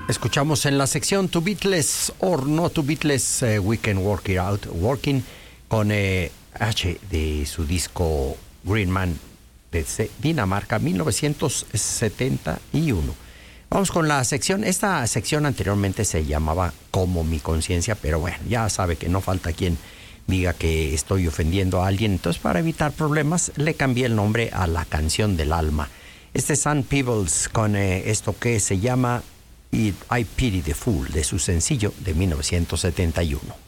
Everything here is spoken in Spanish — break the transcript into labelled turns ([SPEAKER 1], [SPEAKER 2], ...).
[SPEAKER 1] Escuchamos en la sección To Beatles or No To Beatles, We Can Work It Out, Working, con H de su disco Green Man de Dinamarca, 1971. Vamos con la sección. Esta sección anteriormente se llamaba Como mi conciencia, pero bueno, ya sabe que no falta quien diga que estoy ofendiendo a alguien. Entonces, para evitar problemas, le cambié el nombre a La Canción del Alma. Este es Sam Peebles con esto que se llama I Pity the Fool, de su sencillo de 1971.